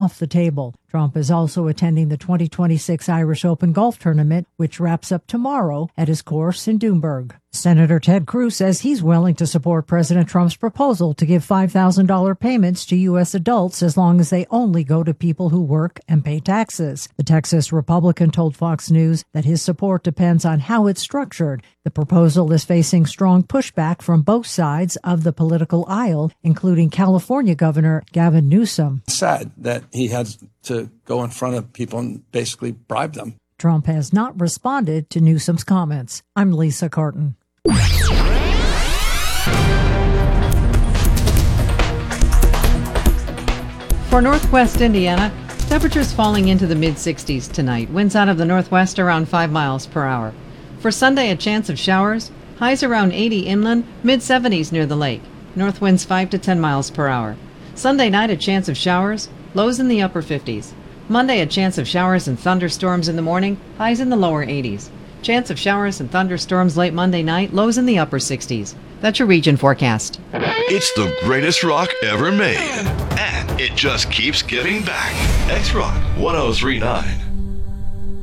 off the table. Trump is also attending the 2026 Irish Open golf tournament, which wraps up tomorrow at his course in Doonburg. Senator Ted Cruz says he's willing to support President Trump's proposal to give $5,000 payments to U.S. adults as long as they only go to people who work and pay taxes. The Texas Republican told Fox News that his support depends on how it's structured. The proposal is facing strong pushback from both sides of the political aisle, including California Governor Gavin Newsom. It's sad that he had to go in front of people and basically bribe them. Trump has not responded to Newsom's comments. I'm Lisa Carton. For Northwest Indiana, temperatures falling into the mid-60s tonight. Winds out of the northwest around 5 miles per hour. For Sunday, a chance of showers. Highs around 80 inland, mid-70s near the lake. North winds 5 to 10 miles per hour. Sunday night, a chance of showers. Lows in the upper 50s. Monday, a chance of showers and thunderstorms in the morning. Highs in the lower 80s. Chance of showers and thunderstorms late Monday night. Lows in the upper 60s. That's your region forecast. It's the greatest rock ever made. And it just keeps giving back. X-Rock 1039.